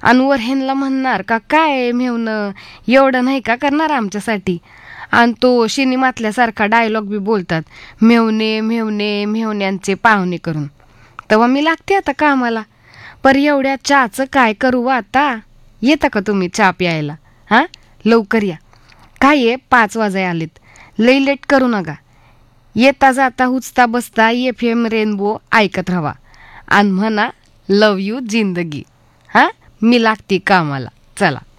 आणि वर ह्यांना म्हणणार का काय मेवणं एवढं नाही का करणार आमच्यासाठी. आणि तो सिनेमातल्यासारखा डायलॉग बी बोलतात, मेवणे मेवणे मेवण्यांचे पाहुणे करून. तेव्हा मी लागते आता कामाला. पर एवढ्या चहाचं काय करू व आता. येता का तुम्ही चहा प्यायला? हां, लवकर या. काय आहे 5 वाजाय आलेत, लई लेट करू नका. येता जाता हुचता बसता FM रेनबो ऐकत राहा आणि म्हणा लव यू जिंदगी. हां, मी लागते कामाला. चला.